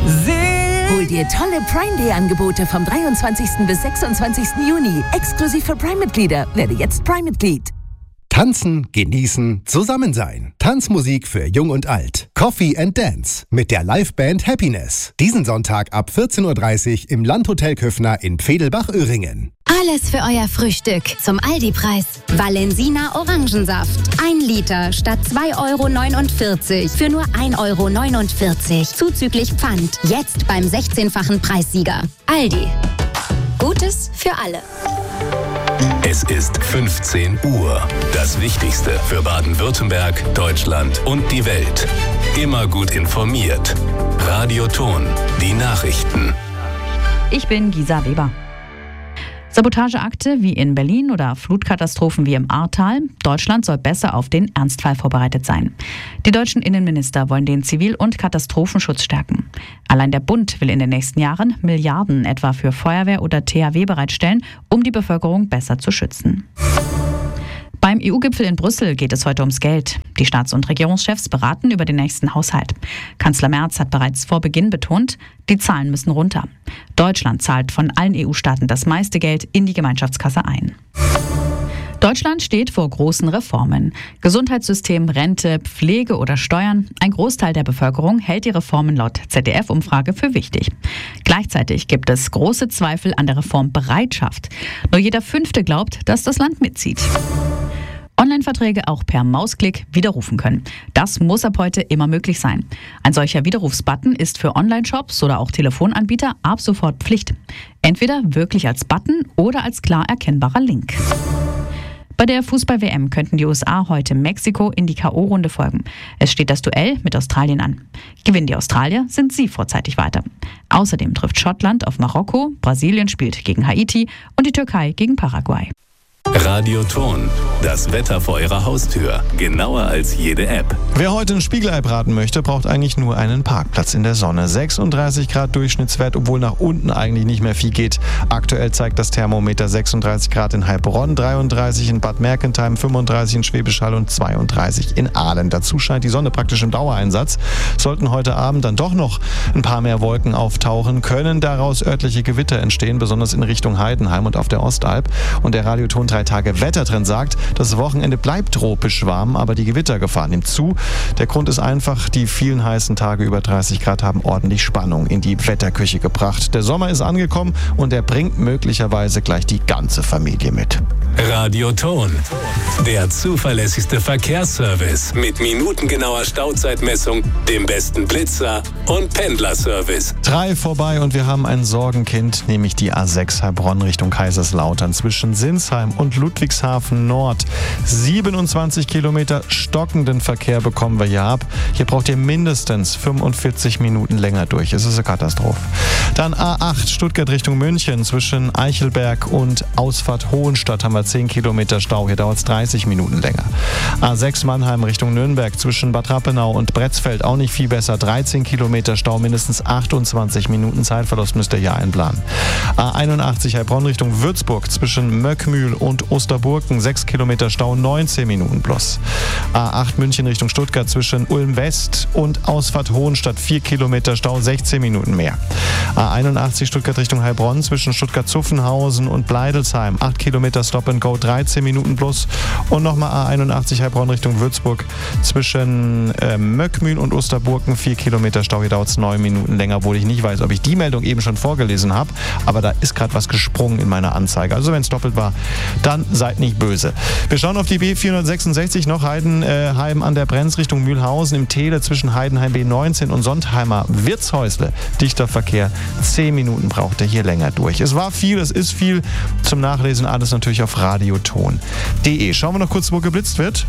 Hol dir tolle Prime Day Angebote vom 23. bis 26. Juni. Exklusiv für Prime-Mitglieder. Werde jetzt Prime-Mitglied. Tanzen, genießen, zusammen sein. Tanzmusik für Jung und Alt. Coffee and Dance mit der Liveband Happiness. Diesen Sonntag ab 14.30 Uhr im Landhotel Köffner in Pfedelbach-Öhringen. Alles für euer Frühstück zum Aldi-Preis. Valensina Orangensaft. 1 Liter statt 2,49 € für nur 1,49 € zuzüglich Pfand. Jetzt beim 16-fachen Preissieger. Aldi. Gutes für alle. Es ist 15 Uhr. Das Wichtigste für Baden-Württemberg, Deutschland und die Welt. Immer gut informiert. Radioton. Die Nachrichten. Ich bin Gisa Weber. Sabotageakte wie in Berlin oder Flutkatastrophen wie im Ahrtal. Deutschland soll besser auf den Ernstfall vorbereitet sein. Die deutschen Innenminister wollen den Zivil- und Katastrophenschutz stärken. Allein der Bund will in den nächsten Jahren Milliarden etwa für Feuerwehr oder THW bereitstellen, um die Bevölkerung besser zu schützen. Beim EU-Gipfel in Brüssel geht es heute ums Geld. Die Staats- und Regierungschefs beraten über den nächsten Haushalt. Kanzler Merz hat bereits vor Beginn betont, die Zahlen müssen runter. Deutschland zahlt von allen EU-Staaten das meiste Geld in die Gemeinschaftskasse ein. Deutschland steht vor großen Reformen. Gesundheitssystem, Rente, Pflege oder Steuern. Ein Großteil der Bevölkerung hält die Reformen laut ZDF-Umfrage für wichtig. Gleichzeitig gibt es große Zweifel an der Reformbereitschaft. Nur jeder Fünfte glaubt, dass das Land mitzieht. Online-Verträge auch per Mausklick widerrufen können. Das muss ab heute immer möglich sein. Ein solcher Widerrufsbutton ist für Online-Shops oder auch Telefonanbieter ab sofort Pflicht. Entweder wirklich als Button oder als klar erkennbarer Link. Bei der Fußball-WM könnten die USA heute Mexiko in die K.O.-Runde folgen. Es steht das Duell mit Australien an. Gewinnen die Australier, sind sie vorzeitig weiter. Außerdem trifft Schottland auf Marokko, Brasilien spielt gegen Haiti und die Türkei gegen Paraguay. Radioton. Das Wetter vor Ihrer Haustür. Genauer als jede App. Wer heute ein Spiegelei braten möchte, braucht eigentlich nur einen Parkplatz in der Sonne. 36 Grad Durchschnittswert, obwohl nach unten eigentlich nicht mehr viel geht. Aktuell zeigt das Thermometer 36 Grad in Heilbronn, 33 in Bad Mergentheim, 35 in Schwäbisch Hall und 32 in Aalen. Dazu scheint die Sonne praktisch im Dauereinsatz. Sollten heute Abend dann doch noch ein paar mehr Wolken auftauchen, können daraus örtliche Gewitter entstehen, besonders in Richtung Heidenheim und auf der Ostalb. Und der Radioton 3 Tage Wettertrend sagt, das Wochenende bleibt tropisch warm, aber die Gewittergefahr nimmt zu. Der Grund ist einfach, die vielen heißen Tage über 30 Grad haben ordentlich Spannung in die Wetterküche gebracht. Der Sommer ist angekommen und er bringt möglicherweise gleich die ganze Familie mit. Radioton. Der zuverlässigste Verkehrsservice mit minutengenauer Stauzeitmessung, dem besten Blitzer und Pendlerservice. 3 vorbei und wir haben ein Sorgenkind, nämlich die A6 Heilbronn Richtung Kaiserslautern zwischen Sinsheim und Ludwigshafen Nord. 27 Kilometer stockenden Verkehr bekommen wir hier ab. Hier braucht ihr mindestens 45 Minuten länger durch. Es ist eine Katastrophe. Dann A8 Stuttgart Richtung München zwischen Eichelberg und Ausfahrt Hohenstadt haben wir 10 Kilometer Stau. Hier dauert es 30 Minuten länger. A6 Mannheim Richtung Nürnberg zwischen Bad Rappenau und Bretzfeld auch nicht viel besser. 13 Kilometer Stau, mindestens 28 Minuten Zeitverlust müsst ihr hier einplanen. A81 Heilbronn Richtung Würzburg zwischen Möckmühl und Osterburken 6 Kilometer Stau, 19 Minuten plus. A8 München Richtung Stuttgart zwischen Ulm West und Ausfahrt Hohenstadt 4 Kilometer Stau, 16 Minuten mehr. A81 Stuttgart Richtung Heilbronn zwischen Stuttgart-Zuffenhausen und Bleidelsheim 8 Kilometer Stop and Go, 13 Minuten plus. Und nochmal A81 Heilbronn Richtung Würzburg zwischen Möckmühl und Osterburken 4 Kilometer Stau, hier dauert es 9 Minuten länger, obwohl ich nicht weiß, ob ich die Meldung eben schon vorgelesen habe, aber da ist gerade was gesprungen in meiner Anzeige. Also wenn es doppelt war, dann seid nicht böse. Wir schauen auf die B466 noch, Heidenheim an der Brenz Richtung Mühlhausen im Tele zwischen Heidenheim B19 und Sontheimer Wirtshäusle. Dichter Verkehr, 10 Minuten braucht er hier länger durch. Es war viel, es ist viel. Zum Nachlesen alles natürlich auf radioton.de. Schauen wir noch kurz, wo geblitzt wird.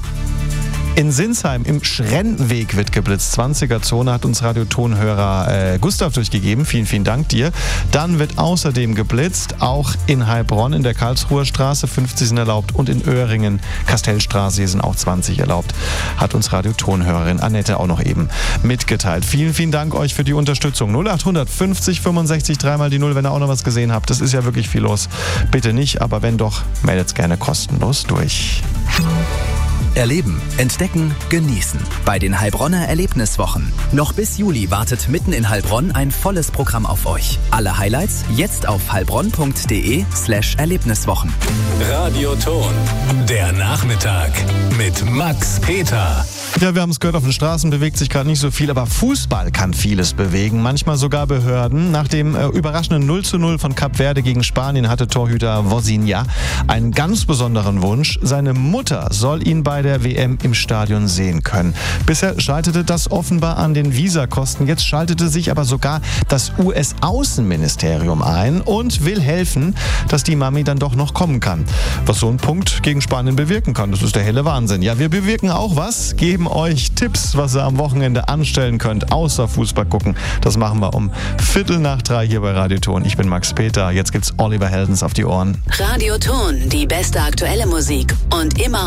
In Sinsheim im Schrennweg wird geblitzt. 20er-Zone hat uns Radiotonhörer Gustav durchgegeben. Vielen, vielen Dank dir. Dann wird außerdem geblitzt, auch in Heilbronn in der Karlsruher Straße 50 sind erlaubt und in Öhringen, Kastellstraße, hier sind auch 20 erlaubt. Hat uns Radiotonhörerin Annette auch noch eben mitgeteilt. Vielen, vielen Dank euch für die Unterstützung. 0800 50 65 3 die 0, wenn ihr auch noch was gesehen habt. Das ist ja wirklich viel los. Bitte nicht, aber wenn doch, meldet's gerne kostenlos durch. Erleben, entdecken, genießen. Bei den Heilbronner Erlebniswochen. Noch bis Juli wartet mitten in Heilbronn ein volles Programm auf euch. Alle Highlights jetzt auf heilbronn.de/Erlebniswochen. Radioton, der Nachmittag mit Max Peter. Ja, wir haben es gehört, auf den Straßen bewegt sich gerade nicht so viel, aber Fußball kann vieles bewegen, manchmal sogar Behörden. Nach dem überraschenden 0:0 von Kap Verde gegen Spanien hatte Torhüter Vozinha einen ganz besonderen Wunsch. Seine Mutter soll ihn bei der WM im Stadion sehen können. Bisher scheiterte das offenbar an den Visakosten. Jetzt schaltete sich aber sogar das US-Außenministerium ein und will helfen, dass die Mami dann doch noch kommen kann. Was so ein Punkt gegen Spanien bewirken kann, das ist der helle Wahnsinn. Ja, wir bewirken auch was, geben euch Tipps, was ihr am Wochenende anstellen könnt, außer Fußball gucken. Das machen wir um 2:45 hier bei Radioton. Ich bin Max Peter. Jetzt gibt's Oliver Heldens auf die Ohren. Radioton, die beste aktuelle Musik und immer